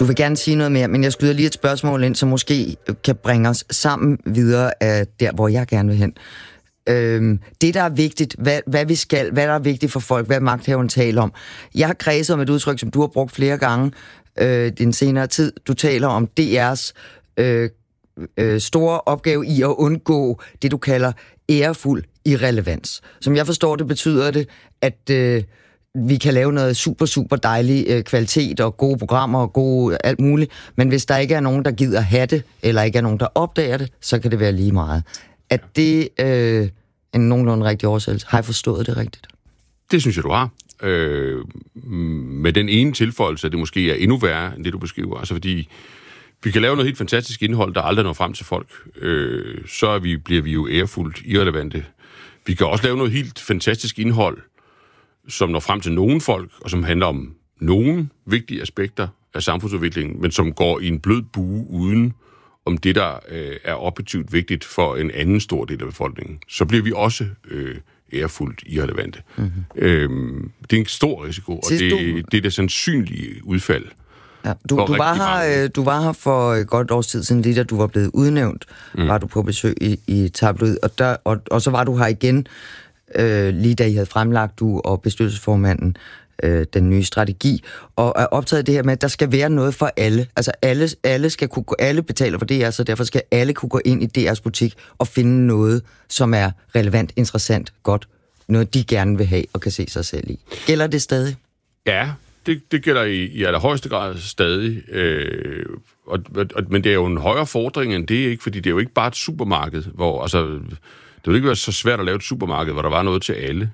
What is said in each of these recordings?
Du vil gerne sige noget mere, men jeg skyder lige et spørgsmål ind, som måske kan bringe os sammen videre af der, hvor jeg gerne vil hen. Det, der er vigtigt, hvad vi skal, hvad der er vigtigt for folk, hvad magthaverne taler om. Jeg har kredset om et udtryk, som du har brugt flere gange den senere tid. Du taler om DR's store opgave i at undgå det, du kalder ærefuld irrelevans. Som jeg forstår det, betyder det, at vi kan lave noget super, super dejlig kvalitet og gode programmer og gode alt muligt, men hvis der ikke er nogen, der gider have det, eller ikke er nogen, der opdager det, så kan det være lige meget. Er det en nogenlunde rigtig oversættelse? Har jeg forstået det rigtigt? Det synes jeg, du har. Med den ene tilføjelse, at det måske er endnu værre, end det du beskriver. Altså fordi vi kan lave noget helt fantastisk indhold, der aldrig når frem til folk. Så bliver vi jo ærefuldt irrelevante. Vi kan også lave noget helt fantastisk indhold, som når frem til nogle folk, og som handler om nogle vigtige aspekter af samfundsudviklingen, men som går i en blød bue uden om det, der er objektivt vigtigt for en anden stor del af befolkningen. Så bliver vi også ærefuldt irrelevante. Mm-hmm. Det er en stor risiko, og det er det sandsynlige udfald. Ja, du var her for et godt års tid siden, lige da du var blevet udnævnt, var du på besøg i Tabloid, og så var du her igen, lige da I havde fremlagt, du og bestyrelsesformanden, den nye strategi, og er optaget af det her med, at der skal være noget for alle. Altså alle betaler for DR, så derfor skal alle kunne gå ind i DR's butik og finde noget, som er relevant, interessant, godt, noget de gerne vil have og kan se sig selv i. Gælder det stadig? Ja, det gælder i allerhøjeste grad stadig, men det er jo en højere fordring end det, ikke? Fordi det er jo ikke bare et supermarked, hvor altså det vil ikke være så svært at lave et supermarked, hvor der var noget til alle.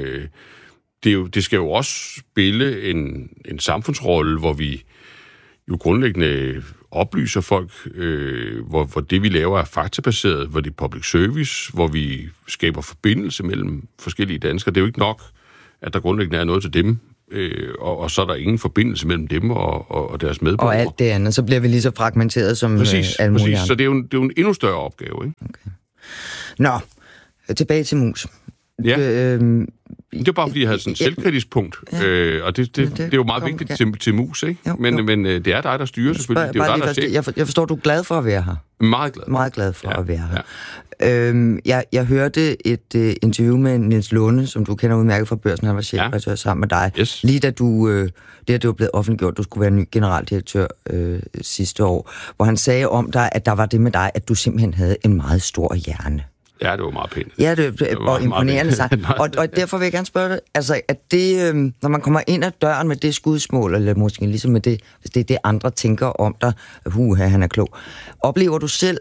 Det skal jo også spille en samfundsrolle, hvor vi jo grundlæggende oplyser folk, hvor det, vi laver, er faktabaseret, hvor det er public service, hvor vi skaber forbindelse mellem forskellige danskere. Det er jo ikke nok, at der grundlæggende er noget til dem, og så er der ingen forbindelse mellem dem og deres medborgere. Og alt det andet, så bliver vi lige så fragmenteret som alle mulige andre. Så det er jo en endnu større opgave, ikke? Okay. Nå, tilbage til mus. Ja. Det er bare, fordi jeg havde sådan et selvkritisk punkt, og det er jo meget vigtigt til mus, ikke? Jo. Men det er dig, der styrer selvfølgelig. Det er jo dig, der jeg forstår, du er glad for at være her. Meget glad. Meget glad for at være her. Jeg hørte et interview med Niels Lunde, som du kender udmærket fra Børsen, han var chefredaktør sammen med dig. Yes. Lige da det var blevet offentliggjort, du skulle være ny generaldirektør sidste år, hvor han sagde om dig, at der var det med dig, at du simpelthen havde en meget stor hjerne. Ja, det var meget pænt. Ja, det var imponerende sagt. Og derfor vil jeg gerne spørge dig, altså, at det, når man kommer ind ad døren med det skudsmål, eller måske ligesom med det, hvis det er det, andre tænker om dig, han er klog, oplever du selv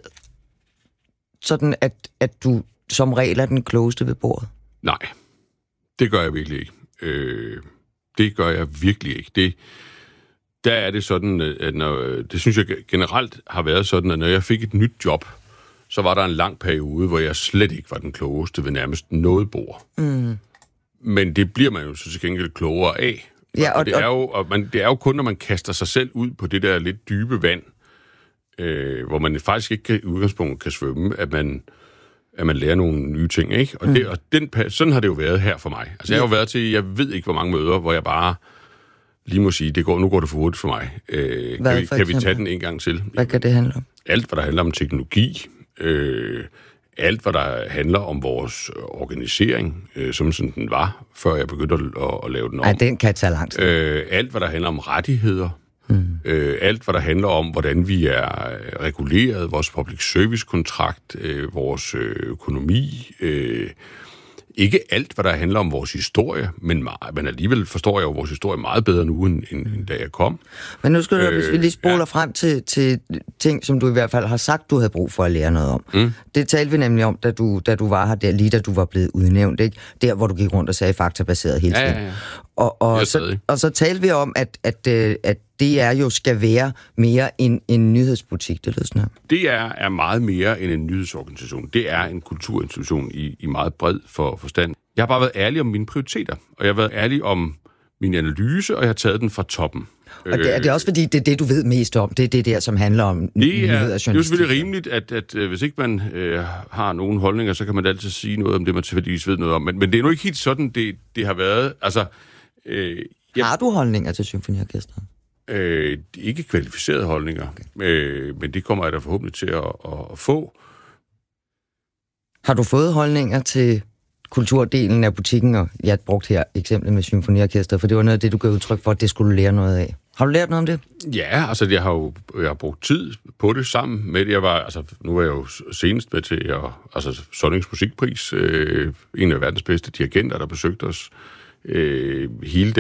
sådan, at du som regel er den klogeste ved bordet? Nej, det gør jeg virkelig ikke. Det gør jeg virkelig ikke. Der er det sådan, at det synes jeg generelt har været sådan, at når jeg fik et nyt job, så var der en lang periode, hvor jeg slet ikke var den klogeste ved nærmest noget bord. Mm. Men det bliver man jo så til gengæld klogere af. Ja, og det er jo kun, når man kaster sig selv ud på det der lidt dybe vand, hvor man faktisk ikke i udgangspunktet kan svømme, at man lærer nogle nye ting, ikke? Og, sådan har det jo været her for mig. Altså jeg har jo været til, jeg ved ikke hvor mange møder, hvor jeg bare lige må sige, nu går det for hurtigt for mig. Kan vi tage den en gang til? Hvad kan det handle om? Alt, hvad der handler om teknologi, alt, hvad der handler om vores organisering, som sådan den var, før jeg begyndte at lave den om. Ja, den kan tage lang tid. Alt, hvad der handler om rettigheder. Alt, hvad der handler om, hvordan vi er reguleret, vores public service-kontrakt, vores økonomi. Ikke alt, hvad der handler om vores historie, men alligevel forstår jeg jo vores historie meget bedre nu, end da jeg kom. Men nu skal du, hvis vi lige spoler frem til ting, som du i hvert fald har sagt, du havde brug for at lære noget om. Det talte vi nemlig om, da du var her der, lige da du var blevet udnævnt, ikke? Der, hvor du gik rundt og sagde faktabaseret hele tiden. Ja. Og så talte vi om, at DR jo skal være mere en nyhedsbutik, det lyder sådan her. DR er meget mere end en nyhedsorganisation. Det er en kulturinstitution i meget bred forstand. Jeg har bare været ærlig om mine prioriteter, og jeg har været ærlig om min analyse, og jeg har taget den fra toppen. Og det er også fordi, det er det, du ved mest om. Det er det der, som handler om nyheder og journalistik. Det er jo selvfølgelig rimeligt, at hvis ikke man har nogen holdninger, så kan man altid sige noget om det, man tilfældigvis ved noget om. Men det er nu ikke helt sådan, det har været. Altså, har du holdninger til symfoniorkestret? Ikke kvalificerede holdninger, men det kommer jeg da forhåbentlig til at få. Har du fået holdninger til kulturdelen af butikken, og jeg har brugt her eksemplet med symfoniorkestret, for det var noget af det, du gav udtryk for, at det skulle du lære noget af. Har du lært noget om det? Ja, altså jeg har brugt tid på det sammen med det. Nu var jeg jo senest med til Sonnings Musikpris, en af verdens bedste dirigenter, der besøgte os. Hele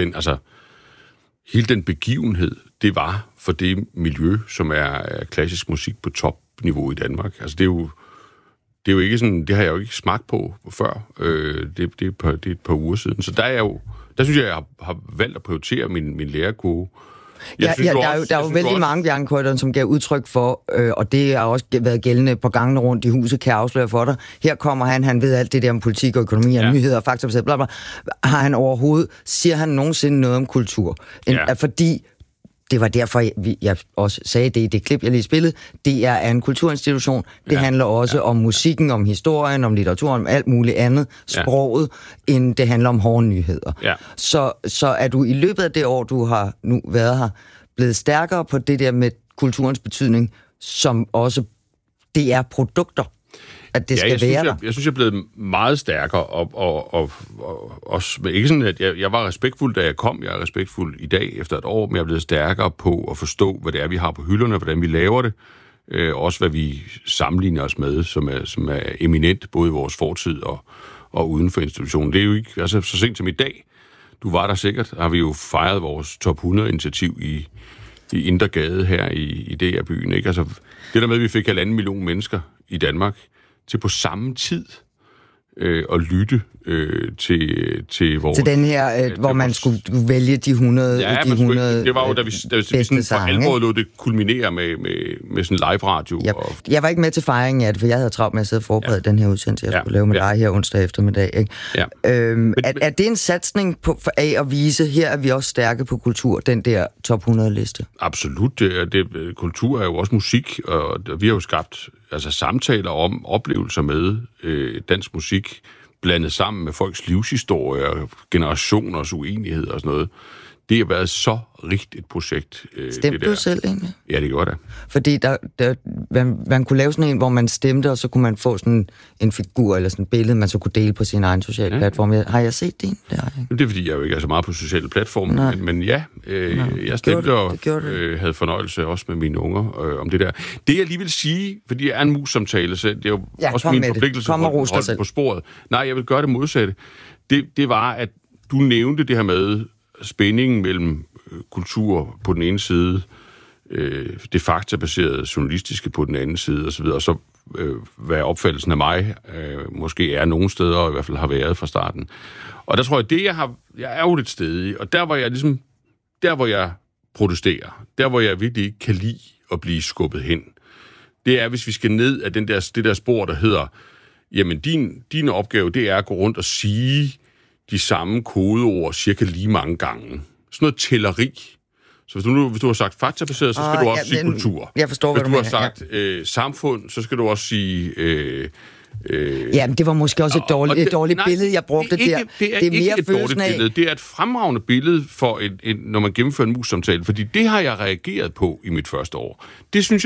den begivenhed, det var for det miljø, som er klassisk musik på topniveau i Danmark. Altså det er jo ikke sådan, det har jeg jo ikke smagt på før. Det er et par uger siden. Så der synes jeg har valgt at prioritere min lærerkurve. Der er jo vældig mange, Bjarne Corydon, som gav udtryk for, og det har også været gældende på gangene rundt i huset, kan jeg afsløre for dig. Her kommer han ved alt det der om politik og økonomi og nyheder og fakta, bla bla. Har han overhovedet, siger han nogensinde noget om kultur? Fordi det var derfor, jeg også sagde det i det klip, jeg lige spillede. Det er en kulturinstitution. Det handler også om musikken, om historien, om litteraturen, om alt muligt andet, sproget, end det handler om hårde nyheder. Ja. Så er du i løbet af det år, du har nu været her, blevet stærkere på det der med kulturens betydning, som også det er produkter, at det skal være der? Jeg synes, jeg er blevet meget stærkere, og også ikke sådan, at jeg var respektfuld, da jeg kom. Jeg er respektfuld i dag efter et år, men jeg er blevet stærkere på at forstå, hvad det er, vi har på hylderne, hvordan vi laver det. Også hvad vi sammenligner os med, som er eminent, både i vores fortid og uden for institutionen. Det er jo ikke så sent som i dag. Du var der sikkert, har vi jo fejret vores top 100-initiativ i Indre Gade her i DR-byen. Ikke? Altså, det der med, at vi fik 1,5 million mennesker i Danmark til på samme tid at lytte til vores... Til den her, hvor man skulle vælge de 100 det var jo, da vi sådan for alvor lod det kulminere med sådan live radio. Jeg var ikke med til fejringen af det, for jeg havde travlt med at sidde og forberede den her udsendelse, jeg skulle lave med dig her onsdag eftermiddag. Ikke? Ja. Er det en satsning af at vise, her er vi også stærke på kultur, den der top 100-liste? Absolut. Kultur er jo også musik, og vi har jo skabt samtaler om oplevelser med dansk musik, blandet sammen med folks livshistorie og generationers uenighed og sådan noget. Det har været så rigt et projekt. Stemte du selv egentlig? Ja, det gjorde det. Fordi man kunne lave sådan en, hvor man stemte, og så kunne man få sådan en figur eller sådan et billede, man så kunne dele på sin egen sociale platform. Har jeg set det? Det er fordi, jeg jo ikke er så meget på sociale platforme, men jeg stemte og havde fornøjelse også med mine unger om det der. Det jeg lige vil sige, fordi jeg er en mus-samtale, så det er jo også min forpligtelse at holde på sporet. Nej, jeg vil gøre det modsatte. Det var, at du nævnte det her med spændingen mellem kultur på den ene side, det faktabaserede journalistiske på den anden side osv., og så hvad opfattelsen af mig måske er nogle steder, og i hvert fald har været fra starten. Og der tror jeg, jeg er jo lidt stedig, og der hvor jeg protesterer, der hvor jeg virkelig ikke kan lide at blive skubbet hen, det er, hvis vi skal ned af det der spor, der hedder, jamen din opgave, det er at gå rundt og sige de samme kodeord cirka lige mange gange. Sådan noget tælleri. Så hvis du har sagt faktabaseret, så skal du også sige kultur. Jeg forstår, hvad du mener. Hvis du har sagt samfund, så skal du også sige... Jamen, det var måske også et dårligt billede, jeg brugte der. Det er ikke et dårligt billede. Det er et fremragende billede, for når man gennemfører en mus-samtale, fordi det har jeg reageret på i mit første år. Det synes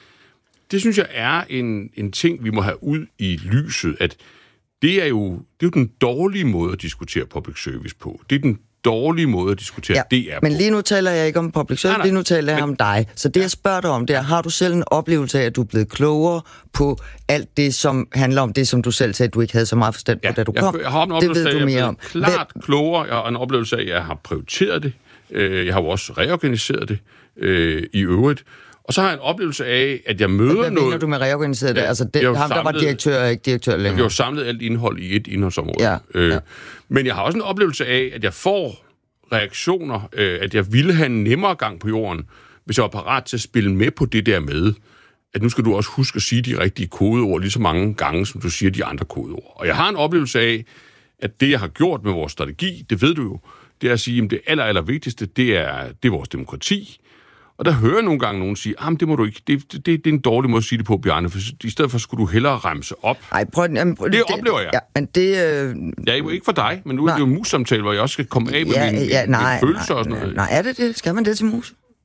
jeg er en ting, vi må have ud i lyset, at det er jo den dårlige måde at diskutere public service på. Det er den dårlige måde at diskutere DR på. Men lige nu taler jeg ikke om public service, lige nu taler jeg om dig. Så det, jeg spørger dig om, det er, har du selv en oplevelse af, at du er blevet klogere på alt det, som handler om det, som du selv sagde, du ikke havde så meget forstand på, da du kom? Jeg har en oplevelse af, at jeg er blevet klart klogere. Jeg har en oplevelse af, at jeg har prioriteret det. Jeg har jo også reorganiseret det i øvrigt. Og så har jeg en oplevelse af, at jeg møder noget... Hvad mener du med reorganiseret det? Altså, ham, der var direktør, ikke direktør længere. Jeg har jo samlet alt indhold i et indholdsområde. Ja. Men jeg har også en oplevelse af, at jeg får reaktioner, at jeg ville have en nemmere gang på jorden, hvis jeg var parat til at spille med på det der med, at nu skal du også huske at sige de rigtige kodeord lige så mange gange, som du siger de andre kodeord. Og jeg har en oplevelse af, at det, jeg har gjort med vores strategi, det ved du jo, det er at sige, at det aller vigtigste, det er vores demokrati. Og der hører jeg nogle gange nogen sige, det må du ikke, det er en dårlig måde at sige det på, Bjarne, for i stedet for skulle du hellere remse op. Ej, det oplever jeg. Ja, men det... Ja, ikke for dig, men nu er det jo en mus-samtale, hvor jeg også skal komme af med mine følelser og sådan noget. Nej, er det? Skal man det til mus?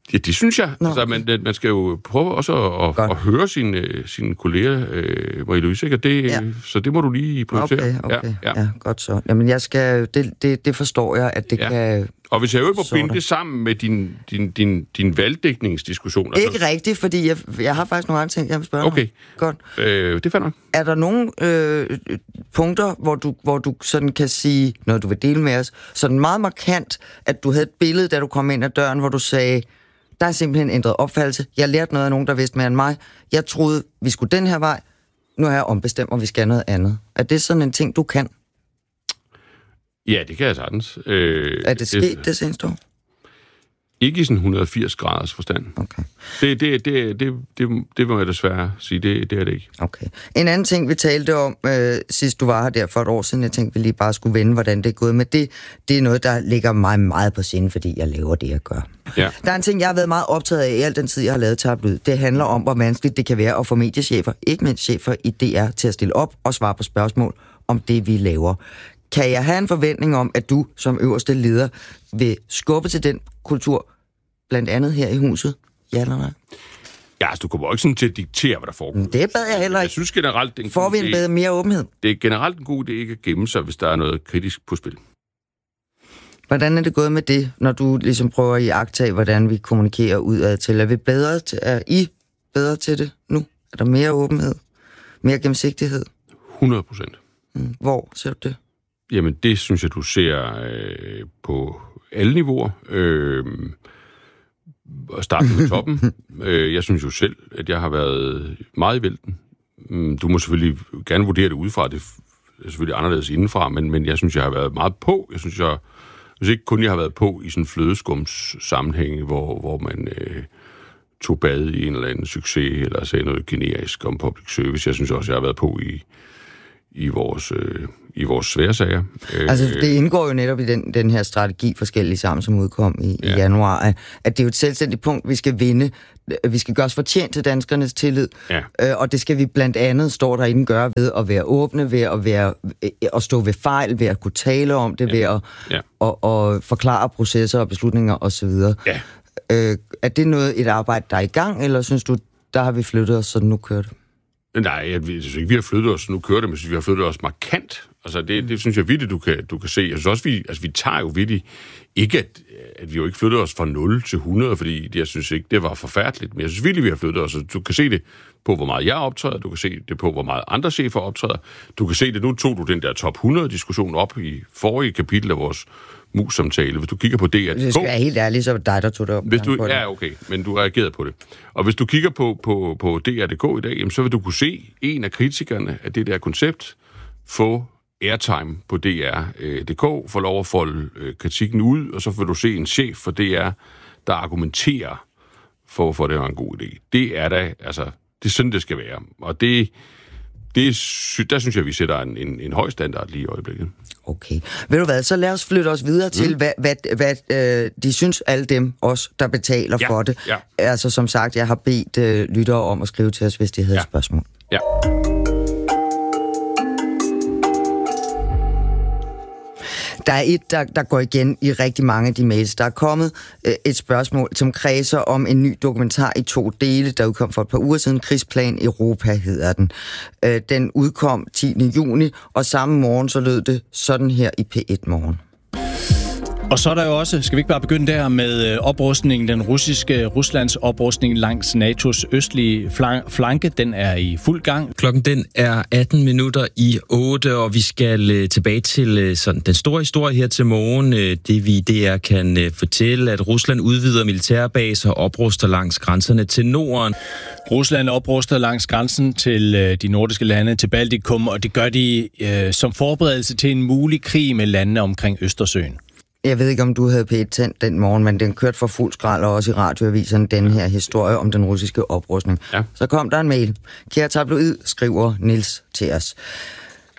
Ja, det synes jeg. Altså, man skal jo prøve også at høre sine kolleger, Marie-Louise, ikke? Så det må du lige prioritere. Okay. Ja, godt så. Jamen, det forstår jeg, at det kan... Og hvis jeg må binde det sammen med din valgdækningsdiskussion... Ikke rigtigt, fordi jeg har faktisk nogle andre ting, jeg vil spørge Okay. Godt. Det fandt nok. Er der nogle punkter, hvor du sådan kan sige, når du vil dele med os, sådan meget markant, at du havde et billede, da du kom ind ad døren, hvor du sagde, der er simpelthen ændret opfattelse. Jeg lærte noget af nogen, der vidste mere end mig. Jeg troede, vi skulle den her vej. Nu har jeg ombestemt, og vi skal noget andet. Er det sådan en ting, du kan? Ja, det kan jeg sagtens. Er det sket det seneste år? Ikke i sådan 180 graders forstand. Okay. Det må jeg desværre sige. Det er det ikke. Okay. En anden ting, vi talte om sidst du var her der for et år siden, jeg tænkte, vi lige bare skulle vende, hvordan det er gået, men det er noget, der ligger mig meget på sinde, fordi jeg laver det, jeg gør. Ja. Der er en ting, jeg har været meget optaget af i al den tid, jeg har lavet Tabloid. Det handler om, hvor vanskeligt det kan være at få mediechefer, ikke mindst chefer i DR, til at stille op og svare på spørgsmål om det, vi laver. Kan jeg have en forventning om, at du som øverste leder vil skubbe til den kultur, blandt andet her i huset? Ja eller nej? Ja, altså, du kommer ikke sådan til at diktere, hvad der foregår. Det bad jeg heller ikke. Jeg synes generelt, det er får vi en bedre, mere åbenhed? Det er generelt en god idé ikke at gemme sig, hvis der er noget kritisk på spil. Hvordan er det gået med det, når du ligesom prøver at iagttage, hvordan vi kommunikerer udad til? Er I bedre til det nu? Er der mere åbenhed? Mere gennemsigtighed? 100%. Hvor ser du det? Jamen, det synes jeg, du ser på alle niveauer. At starte med toppen. Jeg synes jo selv, at jeg har været meget i vælten. Du må selvfølgelig gerne vurdere det udefra. Det er selvfølgelig anderledes indenfra, men jeg synes, jeg har været meget på. Jeg synes ikke kun jeg har været på i sådan en flødeskums sammenhæng, hvor man tog bad i en eller anden succes, eller sagde noget generisk om public service. Jeg synes også, jeg har været på i vores svære sager. Altså, det indgår jo netop i den her strategi forskellige sammen, som udkom i januar, at det er jo et selvstændigt punkt, vi skal vinde. Vi skal gøre os fortjent til danskernes tillid, og det skal vi blandt andet, står der inden, gøre ved at være åbne, ved at stå ved fejl, ved at kunne tale om det, ved at forklare processer og beslutninger osv. Ja. Er det et arbejde, der er i gang, eller synes du, der har vi flyttet os, så nu kører det? Nej, jeg synes ikke, vi har flyttet os, nu kører det, men jeg synes, vi har flyttet os markant. Altså, det synes jeg virkelig, du kan se. Jeg synes også, vi tager jo virkelig ikke, at vi jo ikke flyttet os fra 0 til 100, fordi jeg synes ikke, det var forfærdeligt. Men jeg synes virkelig, vi har flyttet os. Du kan se det på, hvor meget jeg optræder. Du kan se det på, hvor meget andre chefer optræder. Du kan se det, nu tog du den der top 100-diskussion op i forrige kapitel af vores mus-samtale. Hvis du kigger på DR.dk... Det skal være helt ærligt, så var det dig, der tog det op. Ja, okay, men du reagerede på det. Og hvis du kigger på DR.dk i dag, jamen, så vil du kunne se en af kritikerne af det der koncept få airtime på DR.dk, få lov at folde kritikken ud, og så vil du se en chef for DR, der argumenterer for det er en god idé. Det er da, altså, det er sådan, det skal være. Og der synes jeg, vi sætter en høj standard lige i øjeblikket. Okay. Ved du hvad, så lad os flytte os videre til, hvad de synes, alle dem, os, der betaler for det. Ja. Altså, som sagt, jeg har bedt lyttere om at skrive til os, hvis de havde spørgsmål. Ja. Der er et, der går igen i rigtig mange af de mails. Der er kommet et spørgsmål, som kredser om en ny dokumentar i 2 dele, der udkom for et par uger siden. Krigsplan Europa hedder den. Den udkom 10. juni, og samme morgen så lød det sådan her i P1 Morgen. Og så er der jo også, skal vi ikke bare begynde der med oprustningen, den Ruslands oprustning langs NATO's østlige flanke, den er i fuld gang. Klokken den er 18 minutter i 8, og vi skal tilbage til sådan den store historie her til morgen. Det vi DR kan fortælle, at Rusland udvider militærbaser og opruster langs grænserne til Norden. Rusland opruster langs grænsen til de nordiske lande, til Baltikum, og det gør de som forberedelse til en mulig krig med landene omkring Østersøen. Jeg ved ikke, om du havde P1 tændt den morgen, men den kørte for fuld skrald, og også i radioavisen den her historie om den russiske oprustning. Ja. Så kom der en mail. Kære Tabloid, skriver Niels til os.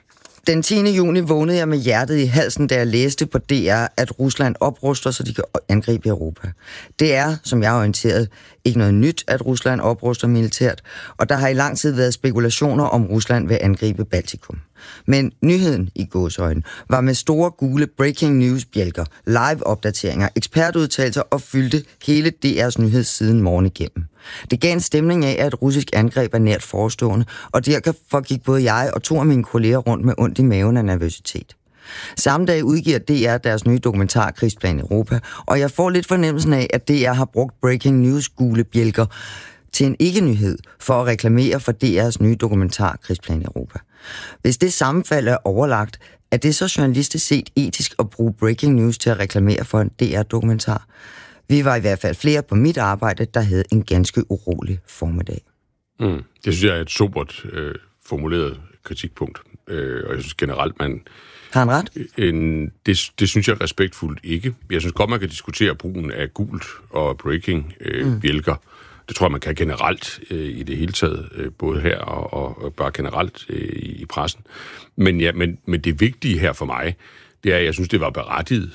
Den 10. juni vågnede jeg med hjertet i halsen, da jeg læste på DR, at Rusland opruster, så de kan angribe Europa. Det er, som jeg har orienteret, ikke noget nyt, at Rusland opruster militært, og der har i lang tid været spekulationer om Rusland vil angribe Baltikum. Men nyheden i gåseøjne var med store gule breaking news-bjælker, live-opdateringer, ekspertudtalelser og fyldte hele DR's nyhedssiden morgen igennem. Det gav en stemning af, at et russisk angreb er nært forestående, og derfor gik både jeg og 2 af mine kolleger rundt med ondt i maven af nervøsitet. Samme dag udgiver DR deres nye dokumentar Krigsplan Europa, og jeg får lidt fornemmelsen af, at DR har brugt breaking news gule bjælker til en ikke-nyhed for at reklamere for DR's nye dokumentar Krigsplan Europa. Hvis det sammenfald er overlagt, er det så journalistisk set etisk at bruge breaking news til at reklamere for en DR-dokumentar? Vi var i hvert fald flere på mit arbejde, der havde en ganske urolig formiddag. Det synes jeg er et sobert formuleret kritikpunkt. Og jeg synes generelt, man... Har han ret? Det synes jeg respektfuldt ikke. Jeg synes godt, man kan diskutere brugen af gult og breaking bjælker. Det tror jeg, man kan generelt i det hele taget, både her og bare generelt i pressen. Men det vigtige her for mig, det er, at jeg synes, det var berettiget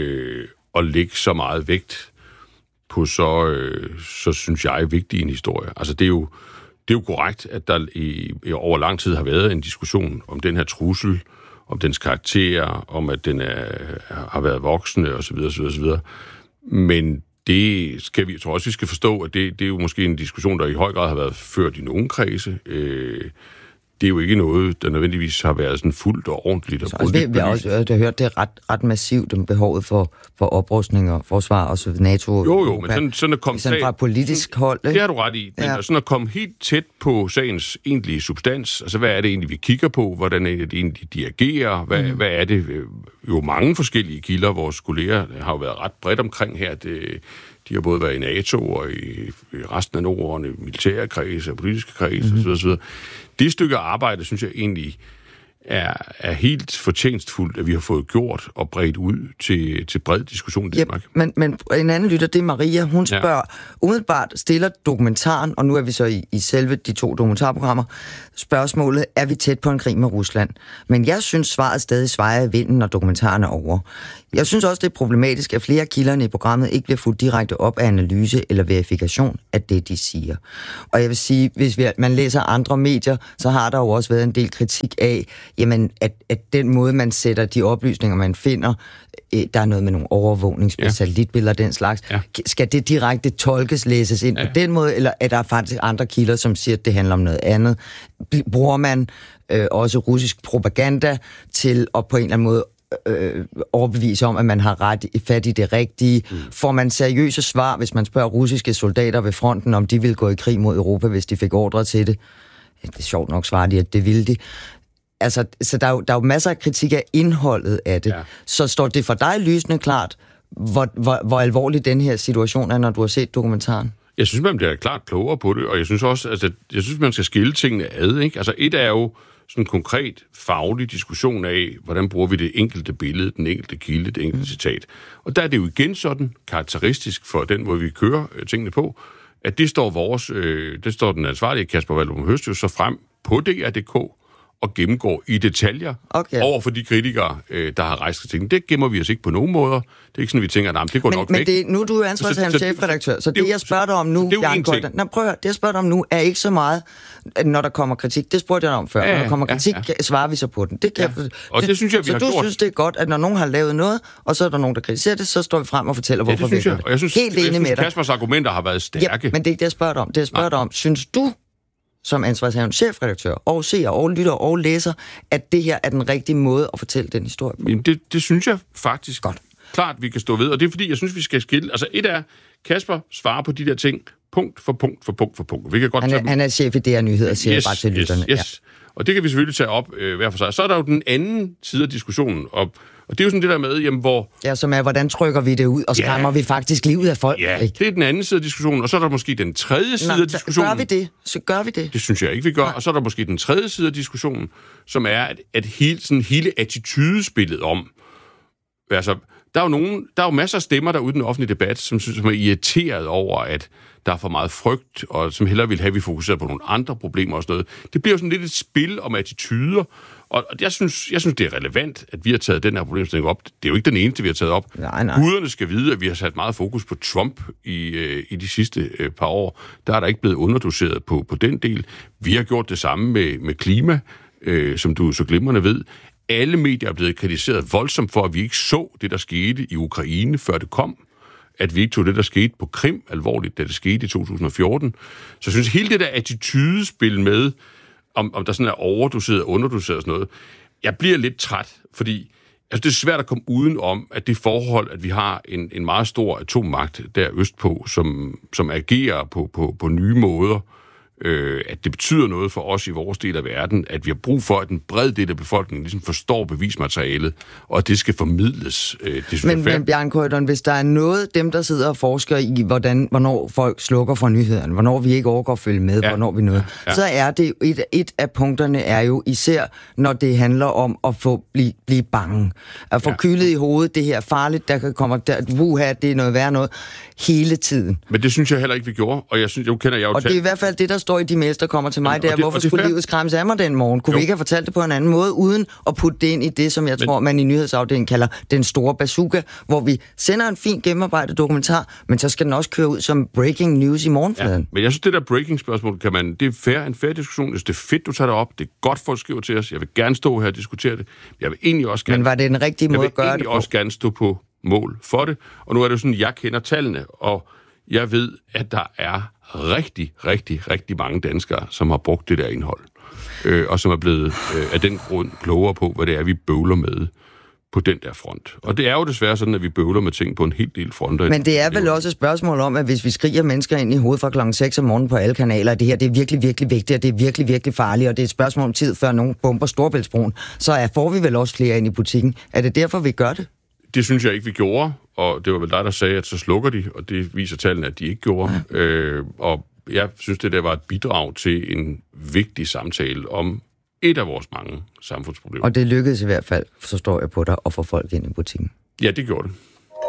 at lægge så meget vægt på så synes jeg, vigtig en historie. Altså, det er jo korrekt, at der i over lang tid har været en diskussion om den her trussel, om dens karakter, om at den har været voksende osv. osv. Men det skal vi, jeg tror også, vi skal forstå, at det er jo måske en diskussion, der i høj grad har været ført i nogen kredse. Det er jo ikke noget, der nødvendigvis har været sådan fuldt og ordentligt og grundigt. Vi har også hørt, det er ret massivt om behovet for oprustning og forsvar, også NATO. Jo, men sådan at komme fra politisk hold. Ikke? Det har du ret i. Men sådan at komme helt tæt på sagens egentlige substans, altså hvad er det egentlig, vi kigger på? Hvordan er det egentlig, de agerer? Hvad er det? Jo mange forskellige kilder, vores kolleger har jo været ret bredt omkring her. De har både været i NATO og i resten af Norden, i militære kredse og politiske kredse osv. Det stykke arbejde, synes jeg egentlig, er helt fortjenstfuldt, at vi har fået gjort og bredt ud til bred diskussion i Danmark. Men en anden lytter, det er Maria. Hun spørger, umiddelbart stiller dokumentaren, og nu er vi så i selve de 2 dokumentarprogrammer, spørgsmålet, er vi tæt på en krig med Rusland? Men jeg synes, svaret stadig svejer i vinden, når dokumentaren er over. Jeg synes også, det er problematisk, at flere af kilderne i programmet ikke bliver fuldt direkte op af analyse eller verifikation af det, de siger. Og jeg vil sige, hvis man læser andre medier, så har der jo også været en del kritik af, jamen, at den måde, man sætter de oplysninger, man finder, der er noget med nogle overvågningssatellitbilleder, den slags. Ja. Skal det direkte tolkes, læses ind på den måde, eller er der faktisk andre kilder, som siger, at det handler om noget andet? Bruger man også russisk propaganda til at på en eller anden måde overbevise om, at man har fat i det rigtige? Får man seriøse svar, hvis man spørger russiske soldater ved fronten, om de vil gå i krig mod Europa, hvis de fik ordre til det? Det er sjovt nok, svarer de, at det ville de. Altså, så der er jo masser af kritik af indholdet af det. Ja. Så står det for dig lysende klart, hvor alvorlig den her situation er, når du har set dokumentaren? Jeg synes, man bliver klart klogere på det, og jeg synes også, altså, man skal skille tingene ad, ikke? Altså, et er jo sådan en konkret faglig diskussion af, hvordan bruger vi det enkelte billede, den enkelte kilde, det enkelte citat. Og der er det jo igen sådan karakteristisk for den måde, vi kører tingene på, at det står den ansvarlige Kasper Valdum Høstø så frem på DR.dk og gennemgår i detaljer over for de kritikere, der har rejst kritikken. Det gemmer vi os ikke på nogen måder. Det er ikke sådan, vi tænker, at det går nok væk. Men nu er du ansvarshavende chefredaktør, så det jeg spørger dig om nu, prøv at høre, det jeg spørger dig om nu, er ikke så meget, når der kommer kritik. Det spurgte jeg dig om før. Når der kommer kritik, svarer vi så på den. Det synes jeg, vi har gjort. Så du synes, det er godt, at når nogen har lavet noget, og så er der nogen, der kritiserer det, så står vi frem og fortæller, hvorfor vi gør det. Jeg synes, helt enig med dig. Kaspers argumenter har været stærke. Men det er ikke det, jeg spørger dig om. Det jeg spørger dig om, synes du, som ansvarshavende chefredaktør, og seer, og lytter, og læser, at det her er den rigtige måde at fortælle den historie på? Men det synes jeg faktisk godt. Klart, vi kan stå ved, og det er fordi, jeg synes, vi skal skille. Altså, et er, Kasper svarer på de der ting, punkt for punkt for punkt for punkt. Vi kan godt han er chef i DR Nyheder, siger bare til lytterne. Yes. Og det kan vi selvfølgelig tage op hver for sig. Så er der jo den anden side af diskussionen, og det er jo sådan det der med, jamen, hvor... Ja, som er, hvordan trykker vi det ud, og skræmmer vi faktisk livet af folk? Ja, ikke? Det er den anden side af diskussionen, og så er der måske den tredje side af diskussionen. Gør vi det? Det synes jeg ikke, vi gør. Nej. Og så er der måske den tredje side af diskussionen, som er, at hele attitydespillet om... Altså, der er jo masser af stemmer derude i den offentlige debat, som er irriteret over, at der er for meget frygt, og som hellere vil have, at vi fokuserer på nogle andre problemer og sådan noget. Det bliver jo sådan lidt et spil om attityder, og jeg synes, det er relevant, at vi har taget den her problemstilling op. Det er jo ikke den eneste, vi har taget op. Nej. Guderne skal vide, at vi har sat meget fokus på Trump i de sidste par år. Der er der ikke blevet underdoseret på den del. Vi har gjort det samme med klima, som du så glimrende ved. Alle medier er blevet kritiseret voldsomt for, at vi ikke så det, der skete i Ukraine, før det kom. At vi ikke tog det, der skete på Krim, alvorligt, da det skete i 2014. Så jeg synes, hele det der attitydespil med, om der sådan er overdoseret og underdoseret og sådan noget, jeg bliver lidt træt, fordi det er svært at komme uden om, at det forhold, at vi har en meget stor atommagt der østpå, som agerer på nye måder, at det betyder noget for os i vores del af verden, at vi har brug for, at en bred del af befolkningen ligesom forstår bevismaterialet, og at det skal formidles. Men Bjarne Corydon, hvis der er noget, dem der sidder og forsker i, hvornår folk slukker for nyhederne, hvornår vi ikke overgår at følge med, hvornår vi noget, så er det et af punkterne er jo især, når det handler om at blive bange. At få kylet i hovedet, det her farligt, der kan komme, det er noget værre noget, hele tiden. Men det synes jeg heller ikke, vi gjorde, og jeg synes, det er i hvert fald det, der står i de mails, der kommer til mig, hvorfor skulle livet skræmmes af mig den morgen? Kunne vi ikke have fortalt det på en anden måde, uden at putte det ind i det, som jeg tror, man i nyhedsafdelingen kalder den store bazooka, hvor vi sender en fin gennemarbejdet dokumentar, men så skal den også køre ud som breaking news i morgenfladen. Ja, men jeg synes, det der breaking-spørgsmål, det er en fair diskussion. Jeg synes, det er fedt, du tager det op. Det er godt, for at skrive til os. Jeg vil gerne stå her og diskutere det. Jeg vil egentlig også gerne... Men var det den rigtige måde at gøre det på? Jeg vil også gerne stå på mål for det. Og nu er det jo sådan, jeg kender tallene, og jeg ved, at der er rigtig, rigtig, rigtig mange danskere, som har brugt det der indhold, og som er blevet af den grund klogere på, hvad det er, vi bøvler med på den der front. Og det er jo desværre sådan, at vi bøvler med ting på en helt del fronter. Men det er vel også et spørgsmål om, at hvis vi skriger mennesker ind i hovedet fra klokken 6 om morgenen på alle kanaler, det her det er virkelig, virkelig vigtigt, og det er virkelig, virkelig farligt, og det er et spørgsmål om tid, før nogen bomber Storebæltsbroen, så får vi vel også flere ind i butikken. Er det derfor, vi gør det? Det synes jeg ikke, vi gjorde, og det var vel dig, der sagde, at så slukker de, og det viser tallene, at de ikke gjorde. Og jeg synes, det der var et bidrag til en vigtig samtale om et af vores mange samfundsproblemer. Og det lykkedes i hvert fald, så står jeg på dig, at få folk ind i butikken. Ja, det gjorde det.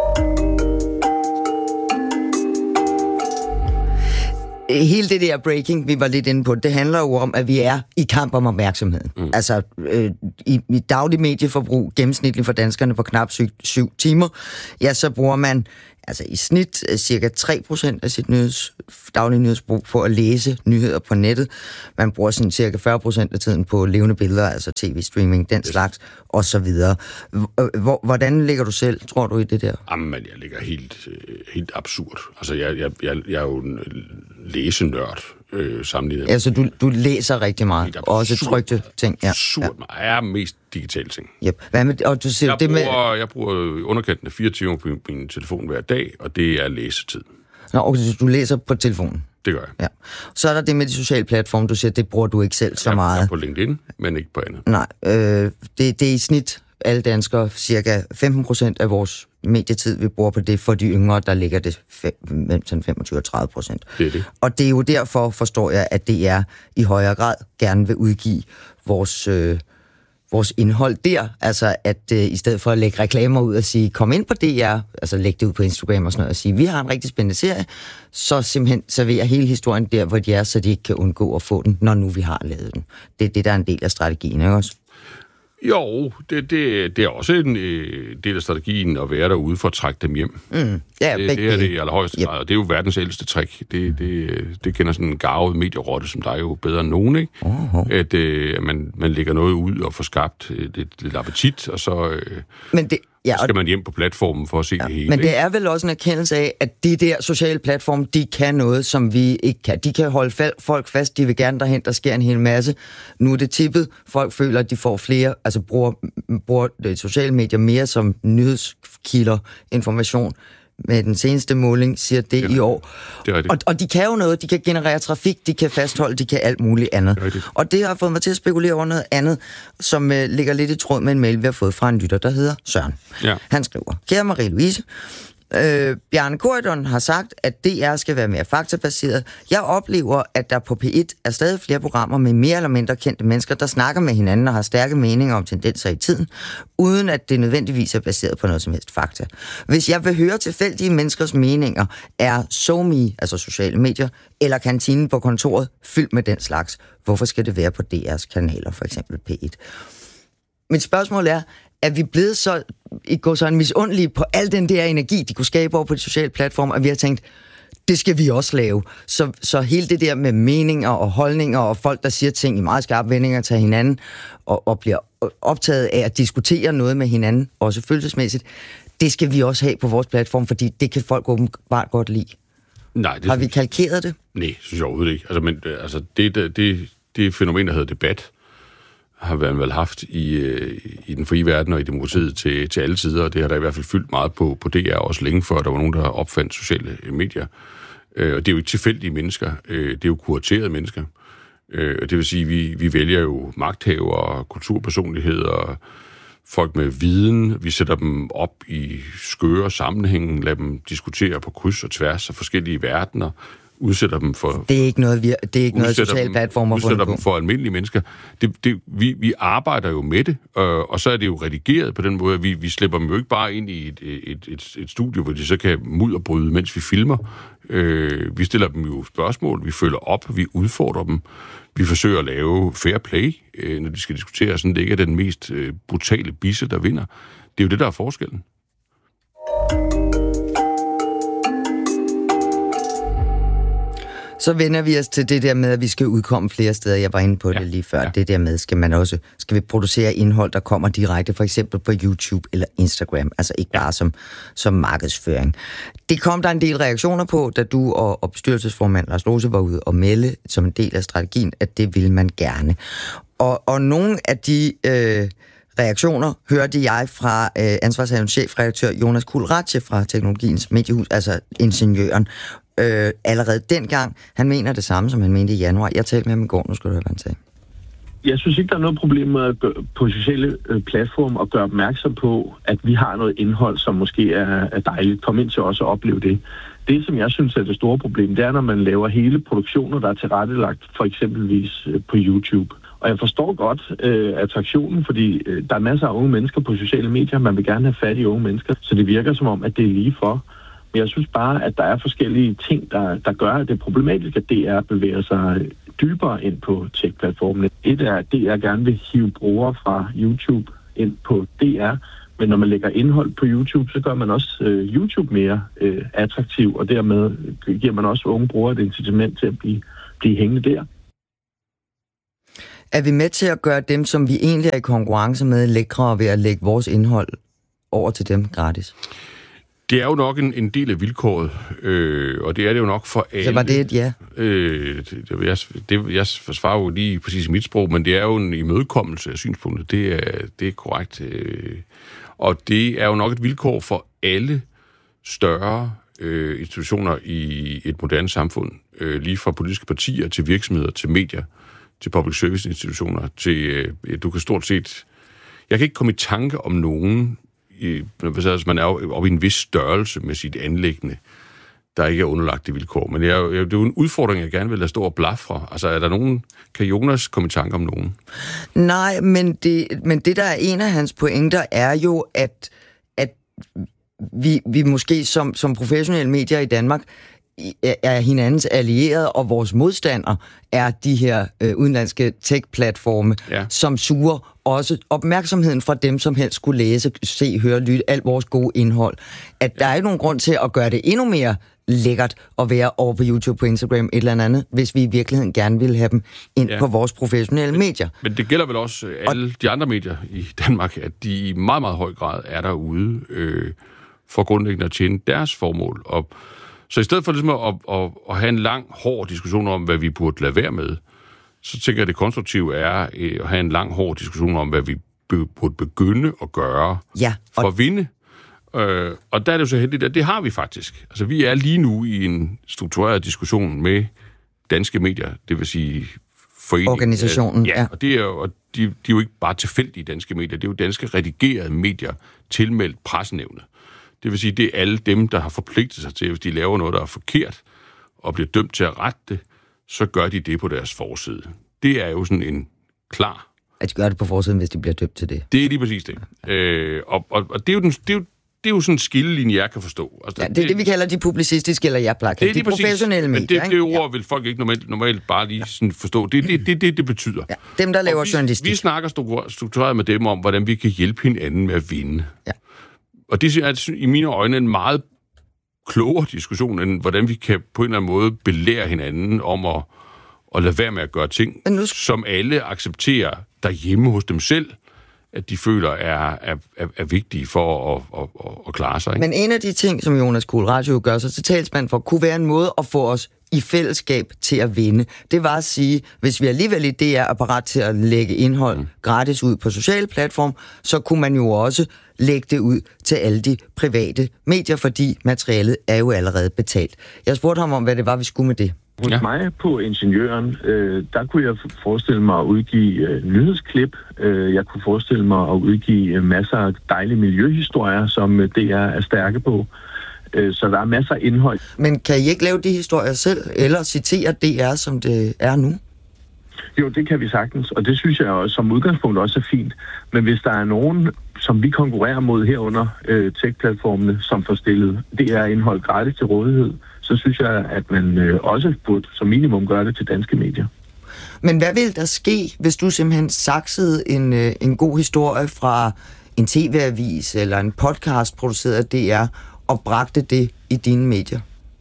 Hele det der breaking, vi var lidt inde på, det handler jo om, at vi er i kamp om opmærksomheden. Altså, i daglig medieforbrug, gennemsnitligt for danskerne på knap 7 timer, ja, så bruger man altså i snit cirka 3% af sit daglige nyhedsbrug på at læse nyheder på nettet. Man bruger sådan cirka 40% af tiden på levende billeder, altså tv-streaming, den slags, og så videre. Hvordan ligger du selv, tror du, i det der? Jamen, jeg ligger helt absurd. Altså, jeg er jo en læsenørd sammenlignet. Altså, du læser rigtig meget, og også trykte ting. Ja. Absurd meget. Jeg er mest digitale ting. Yep. Hvad med, og du siger, jeg bruger underkanten af 4 timer på min telefon hver dag, og det er læsetid. Nå, okay, så du læser på telefonen? Det gør jeg. Ja. Så er der det med de sociale platforme, du siger, det bruger du ikke selv så meget. Jeg er på LinkedIn, men ikke på andet. Nej, det er i snit alle danskere, cirka 15% af vores medietid, vi bruger på det. For de yngre, der ligger det mellem 25-30%. Det er det. Og det er jo derfor, forstår jeg, at DR i højere grad gerne vil udgive vores indhold der. Altså, at i stedet for at lægge reklamer ud og sige, kom ind på DR, altså lægge det ud på Instagram og sådan noget, og sige, vi har en rigtig spændende serie, så simpelthen serverer hele historien der, hvor de er, så de ikke kan undgå at få den, når nu vi har lavet den. Det er det, der er en del af strategien, ikke også? Jo, det er også en del af strategien at være derude for at trække dem hjem. Ja, det er det i allerhøjeste grad. Det er jo verdens ældste trick. Det kender sådan en garvet medierotte, som der er jo bedre end nogen, ikke? At man lægger noget ud og får skabt lidt appetit, og så skal man hjem på platformen for at se det hele. Men det er vel også en erkendelse af, at de der sociale platforme, de kan noget, som vi ikke kan. De kan holde folk fast, de vil gerne derhen, der sker en hel masse. Nu er det tippet. Folk føler, at de får flere, altså bruger de sociale medier mere som nyhedskilder, information. Med den seneste måling siger det i år. Det og de kan jo noget. De kan generere trafik, de kan fastholde, de kan alt muligt andet. Og det har fået mig til at spekulere over noget andet, som ligger lidt i tråd med en mail, vi har fået fra en lytter, der hedder Søren. Ja. Han skriver, kære Marie-Louise, Bjarne Corydon har sagt, at DR skal være mere faktabaseret. Jeg oplever, at der på P1 er stadig flere programmer med mere eller mindre kendte mennesker, der snakker med hinanden og har stærke meninger om tendenser i tiden, uden at det nødvendigvis er baseret på noget som helst fakta. Hvis jeg vil høre tilfældige menneskers meninger, er SoMe, altså sociale medier, eller kantinen på kontoret fyldt med den slags. Hvorfor skal det være på DR's kanaler, for eksempel P1? Mit spørgsmål er vi blevet så misundelige på al den der energi, de kunne skabe over på de sociale platforme, at vi har tænkt, det skal vi også lave. Så hele det der med meninger og holdninger og folk, der siger ting i meget skarpe vendinger til hinanden og bliver optaget af at diskutere noget med hinanden, også følelsesmæssigt, det skal vi også have på vores platform, fordi det kan folk åbenbart godt lide. Nej, har vi kalkeret det? Nej, synes jeg overhovedet ikke. Det fænomen, der hedder debat, har været vel haft i den frie verden og i demokratiet til alle tider, og det har der i hvert fald fyldt meget på DR, også længe før der var nogen, der opfandt sociale medier. Og det er jo ikke tilfældige mennesker, det er jo kuraterede mennesker. Og det vil sige, vi vælger jo magthavere, kulturpersonligheder, folk med viden, vi sætter dem op i skøre sammenhænge, lader dem diskutere på kryds og tværs af forskellige verdener, udsætter dem for... Det er ikke noget sociale platformer for. Udsætter dem for almindelige mennesker. Vi arbejder jo med det, og så er det jo redigeret på den måde, at vi slipper dem jo ikke bare ind i et studie, hvor de så kan mudderbryde, mens vi filmer. Vi stiller dem jo spørgsmål, vi følger op, vi udfordrer dem. Vi forsøger at lave fair play, når de skal diskutere, sådan det ikke er den mest brutale bisse, der vinder. Det er jo det, der er forskellen. Så vender vi os til det der med, at vi skal udkomme flere steder. Jeg var inde på det lige før. Ja. Det der med, skal vi producere indhold, der kommer direkte, for eksempel på YouTube eller Instagram. Altså ikke bare som markedsføring. Det kom der en del reaktioner på, da du og bestyrelsesformand Lars Lose var ude og melde som en del af strategien, at det ville man gerne. Og nogle af de reaktioner hørte jeg fra ansvarshavende chefredaktør Jonas Kuhl-Ratche fra Teknologiens Mediehus, altså ingeniøren. Allerede dengang, han mener det samme, som han mente i januar. Jeg talte med ham i går, nu skal du høre, hvad han sagde. Jeg synes ikke, der er noget problem med at på sociale platforme og gøre opmærksom på, at vi har noget indhold, som måske er dejligt. Kom ind til os og opleve det. Det, som jeg synes er det store problem, det er, når man laver hele produktioner, der er tilrettelagt for eksempelvis på YouTube. Og jeg forstår godt attraktionen, fordi der er masser af unge mennesker på sociale medier. Man vil gerne have fat i unge mennesker, så det virker som om, at det er lige for. Men jeg synes bare, at der er forskellige ting, der gør, at det er problematisk, at DR bevæger sig dybere ind på tech-platformen. Et er, at DR gerne vil hive brugere fra YouTube ind på DR, men når man lægger indhold på YouTube, så gør man også YouTube mere attraktiv, og dermed giver man også unge brugere et incitament til at blive hængende der. Er vi med til at gøre dem, som vi egentlig er i konkurrence med, lækre ved at lægge vores indhold over til dem gratis? Det er jo nok en del af vilkåret, og det er det jo nok for alle. Så var det et ja? Jeg forsvarer jo lige præcis mit sprog, men det er jo en imødekommelse af synspunktet. Det er korrekt. Og det er jo nok et vilkår for alle større institutioner i et moderne samfund. Lige fra politiske partier til virksomheder, til medier, til public service institutioner, til du kan stort set... Jeg kan ikke komme i tanke om nogen, hvis man er oppe i en vis størrelse med sit anliggende, der ikke er underlagt det vilkår. Men det er jo en udfordring, jeg gerne vil lade stå og blafre. Altså, er der nogen... Kan Jonas komme i tanke om nogen? Nej, men det der er en af hans pointer, er jo, at vi måske som professionelle medier i Danmark er hinandens allierede, og vores modstandere er de her udenlandske tech-platforme, som suger også opmærksomheden fra dem, som helst skulle læse, se, høre, lytte, alt vores gode indhold. At der er ikke nogen grund til at gøre det endnu mere lækkert at være over på YouTube, på Instagram, et eller andet, hvis vi i virkeligheden gerne vil have dem ind på vores professionelle medier. Men det gælder vel også alle de andre medier i Danmark, at de i meget, meget høj grad er derude for grundlæggende at tjene deres formål. Og så i stedet for ligesom at have en lang, hård diskussion om, hvad vi burde lade være med, så tænker jeg, at det konstruktive er at have en lang, hård diskussion om, hvad vi burde begynde at gøre for at vinde. Og der er det jo så heldigt, at det har vi faktisk. Altså, vi er lige nu i en struktureret diskussion med danske medier, det vil sige foreningen. Organisationen, Og de er jo ikke bare tilfældige danske medier, det er jo danske redigerede medier tilmeldt pressenævnet. Det vil sige, det er alle dem, der har forpligtet sig til, hvis de laver noget, der er forkert, og bliver dømt til at rette det, så gør de det på deres forside. Det er jo sådan en klar... At de gør det på forsiden, hvis de bliver dømt til det. Det er lige præcis det. Og det er jo sådan en skillelinje, jeg kan forstå. Altså, det er det, vi kalder de publicistiske, eller jeg plejer. Det er de professionelle medier. Men det ord vil folk ikke normalt bare lige sådan forstå. Det betyder. Ja, dem, der laver journalistik. Vi snakker struktureret med dem om, hvordan vi kan hjælpe hinanden med at vinde. Ja. Og det er i mine øjne en meget klogere diskussion, end hvordan vi kan på en eller anden måde belære hinanden om at lade være med at gøre ting, som alle accepterer derhjemme hos dem selv, at de føler er vigtige for at klare sig. Ikke? Men en af de ting, som Jonas Kuhl Radio gør sig til talsmand for, kunne være en måde at få os i fællesskab til at vinde. Det var at sige, hvis vi alligevel i DR er parat til at lægge indhold gratis ud på sociale platform, så kunne man jo også lægge det ud til alle de private medier, fordi materialet er jo allerede betalt. Jeg spurgte ham om, hvad det var, vi skulle med det. Hos mig på Ingeniøren, der kunne jeg forestille mig at udgive nyhedsklip. Jeg kunne forestille mig at udgive masser af dejlige miljøhistorier, som DR er stærke på. Så der er masser af indhold. Men kan I ikke lave de historier selv, eller citere DR, som det er nu? Jo, det kan vi sagtens, og det synes jeg også, som udgangspunkt også er fint. Men hvis der er nogen, som vi konkurrerer mod herunder tech-platformene, som får stillet DR-indhold gratis til rådighed, så synes jeg, at man også burde som minimum gøre det til danske medier. Men hvad vil der ske, hvis du simpelthen saksede en god historie fra en tv-avis eller en podcast produceret af DR og bragte det i dine medier?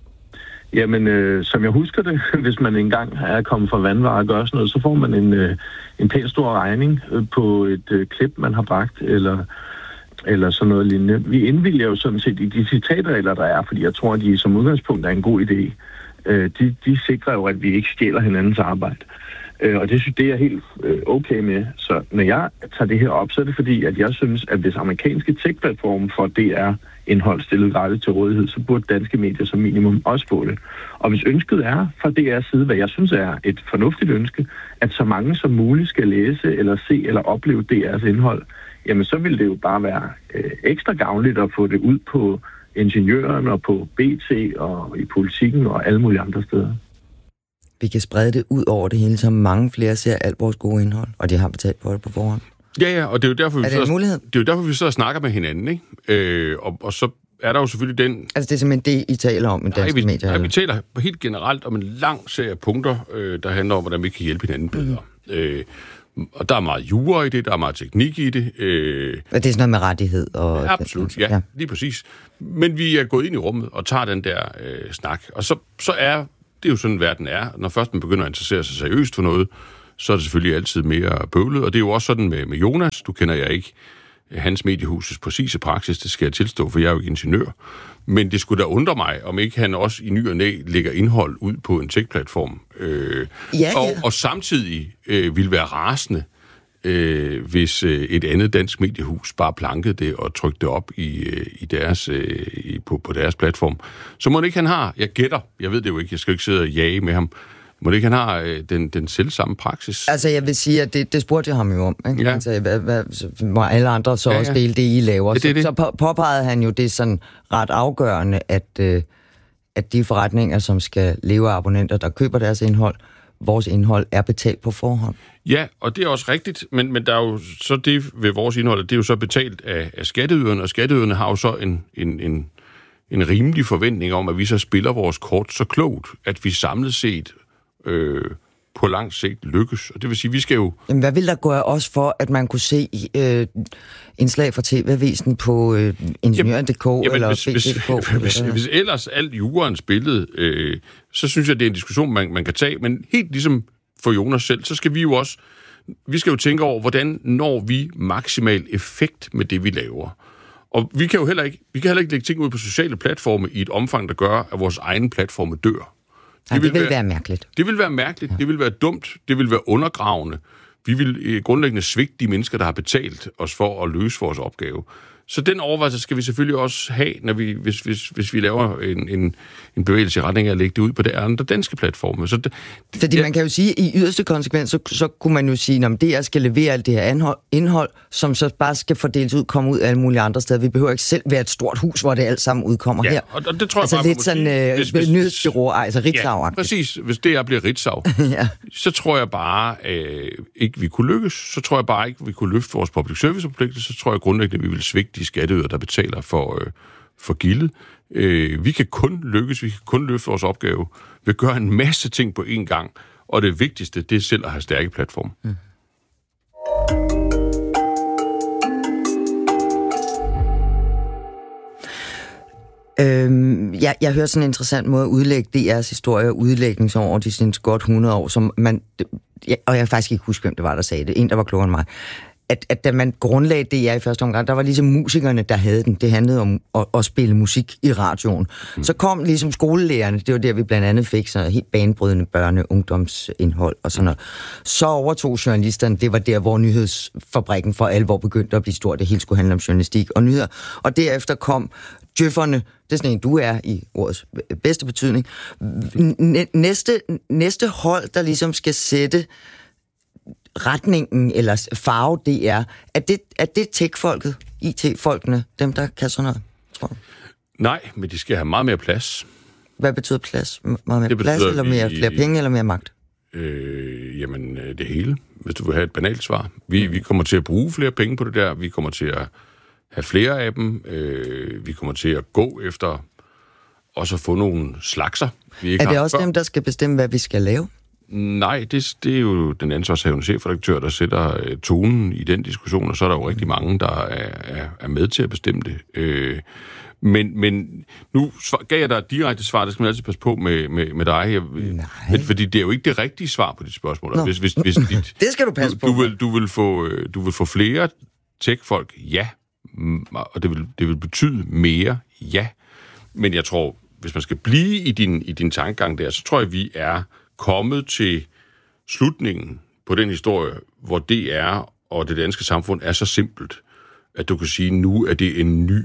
Jamen, som jeg husker det, hvis man engang er kommet fra vandvarer og gør sådan noget, så får man en pæn stor regning på et klip, man har bragt, eller sådan noget lignende. Vi indvilger jo sådan set i de citatregler, der er, fordi jeg tror, at de som udgangspunkt er en god idé. De sikrer jo, at vi ikke stjæler hinandens arbejde. Og det synes jeg er helt okay med. Så når jeg tager det her op, så er det fordi, at jeg synes, at hvis amerikanske tech-platforme får DR-indhold stillet gratis til rådighed, så burde danske medier som minimum også få det. Og hvis ønsket er fra DR's side, hvad jeg synes er et fornuftigt ønske, at så mange som muligt skal læse eller se eller opleve DR's indhold, jamen så vil det jo bare være ekstra gavnligt at få det ud på Ingeniøren og på BT og i Politikken og alle mulige andre steder. Vi kan sprede det ud over det hele, så mange flere ser alt vores gode indhold, og de har betalt på det på forhånd. Ja, og det er jo derfor, det er jo derfor, vi så snakker med hinanden, ikke? Og så er der jo selvfølgelig den... Altså det er simpelthen det, I taler om i danske medier? Nej, vi taler helt generelt om en lang serie punkter, der handler om, hvordan vi kan hjælpe hinanden bedre. Og der er meget jura i det, der er meget teknik i det. Og det er sådan noget med rettighed? Og ja, absolut, ja, lige præcis. Men vi er gået ind i rummet og tager den der snak, og så er det jo sådan, verden er. Når først man begynder at interessere sig seriøst for noget, så er det selvfølgelig altid mere bøvlet. Og det er jo også sådan med Jonas. Du kender jeg ikke hans mediehusets præcise praksis, det skal jeg tilstå, for jeg er jo ikke ingeniør. Men det skulle da undre mig, om ikke han også i ny og næ lægger indhold ud på en tech-platform. Og samtidig ville være rasende, hvis et andet dansk mediehus bare plankede det og trykte det op i deres, på deres platform. Så må det ikke han har, jeg gætter, jeg ved det jo ikke, jeg skal ikke sidde og jage med ham, må det ikke han har den selv samme praksis? Altså jeg vil sige, at det spurgte jeg ham jo om, ikke? Ja. Altså, må alle andre så også dele det, I laver? Så påpegede han jo det sådan ret afgørende, at de forretninger, som skal leve af abonnenter, der køber deres indhold, vores indhold er betalt på forhånd. Ja, og det er også rigtigt, men der er jo så det ved vores indhold, det er jo så betalt af skatteyderne, og skatteyderne har jo så en rimelig forventning om, at vi så spiller vores kort så klogt, at vi samlet set på lang sigt lykkes. Og det vil sige, vi skal jo... Jamen, hvad vil der gøre også for, at man kunne se indslag fra TV-avisen på ingeniøren.dk eller hvis ellers alt juraen spillede, så synes jeg, det er en diskussion, man kan tage. Men helt ligesom for Jonas selv, så skal vi jo også... Vi skal jo tænke over, hvordan når vi maksimal effekt med det, vi laver. Og vi kan heller ikke lægge ting ud på sociale platforme i et omfang, der gør, at vores egen platforme dør. Det vil være mærkeligt. Det vil være mærkeligt, det vil være dumt, det vil være undergravende. Vi vil grundlæggende svigte de mennesker, der har betalt os for at løse vores opgave. Så den overvejelse skal vi selvfølgelig også have, når hvis vi laver en bevægelse i retning af at lægge det ud på det andre danske platforme. Fordi man kan jo sige, at i yderste konsekvens, så kunne man jo sige, at DR skal levere alt det her indhold, som så bare skal fordeles ud, komme ud alle mulige andre steder. Vi behøver ikke selv være et stort hus, hvor det alt sammen udkommer her. Og det tror jeg altså bare, lidt sådan nyhedsbureau, altså Ritzau. Ja, præcis. Hvis DR bliver Ritzau, så tror jeg bare ikke, vi kunne lykkes. Så tror jeg bare ikke, vi kunne løfte vores public service-forpligtelse. Så tror jeg grundlæggende, at vi vil svigte de skatteydere, der betaler for gildet. Vi kan kun lykkes, vi kan kun løfte vores opgave. Vi gør en masse ting på én gang, og det vigtigste, det er selv at have stærke platforme. Jeg hører sådan en interessant måde at udlægge DR's historie og udlægning over de sådan godt 100 år, som man, og jeg kan faktisk ikke huske, hvem det var, der sagde det. En, der var klogere end mig. At da man grundlagde DR i første omgang, der var ligesom musikerne, der havde den. Det handlede om at spille musik i radioen. Så kom ligesom skolelærerne, det var der, vi blandt andet fik så helt banebrydende ungdomsindhold og sådan noget. Så overtog journalisterne, det var der, hvor nyhedsfabrikken for alvor begyndte at blive stor. Det hele skulle handle om journalistik og nyheder. Og derefter kom djøfferne, det er sådan en, du er i ordets bedste betydning. Næste hold, der ligesom skal sætte retningen eller farve, det er det tech-folket, IT-folkene, dem, der kan sådan noget, tror du? Nej, men de skal have meget mere plads. Hvad betyder plads? Meget mere plads, eller mere flere penge, eller mere magt? Jamen, det hele, hvis du vil have et banalt svar. Vi kommer til at bruge flere penge på det der, vi kommer til at have flere af dem, vi kommer til at gå efter også at få nogle slagser. Er det også dem, der skal bestemme, hvad vi skal lave? Nej, det er jo den ansvarshavende chefredaktør, der sætter tonen i den diskussion, og så er der jo rigtig mange, der er med til at bestemme det. Men nu gav jeg dig et direkte svar, det skal man altid passe på med dig. Men, fordi det er jo ikke det rigtige svar på dit spørgsmål. Hvis det skal du passe på. Du vil få flere tech-folk, ja. Og det vil betyde mere, ja. Men jeg tror, hvis man skal blive i din tankegang der, så tror jeg, vi er kommet til slutningen på den historie, hvor DR og det danske samfund er så simpelt, at du kan sige, at nu er det en ny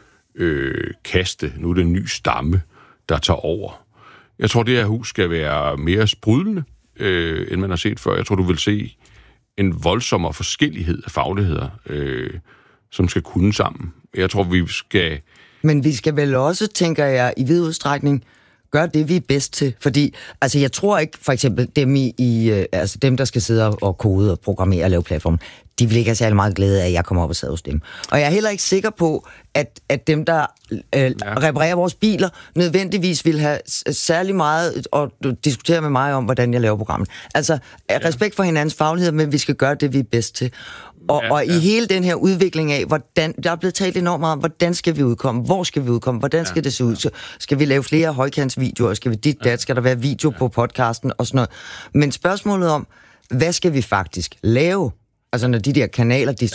kaste, nu er det en ny stamme, der tager over. Jeg tror, det her hus skal være mere sprudlende, end man har set før. Jeg tror, du vil se en voldsommere forskellighed af fagligheder, som skal kunne sammen. Jeg tror, vi skal... Men vi skal vel også, tænker jeg, i vid udstrækning gøre det, vi er bedst til. Fordi, altså, jeg tror ikke, for eksempel, dem, der skal sidde og kode og programmere og lave platformen, de vil ikke have særlig meget glæde af, at jeg kommer op og sidder hos dem. Og jeg er heller ikke sikker på, at dem, der reparerer vores biler, nødvendigvis vil have særlig meget at diskutere med mig om, hvordan jeg laver programmet. Altså, respekt for hinandens faglighed, men vi skal gøre det, vi er bedst til. Og i hele den her udvikling af, hvordan, der er blevet talt enormt meget om, hvordan skal vi udkomme, hvor skal vi udkomme, hvordan skal det se ud, så skal vi lave flere højkantsvideoer, skal vi skal der være video på podcasten og sådan noget. Men spørgsmålet om, hvad skal vi faktisk lave? Altså når de der kanaler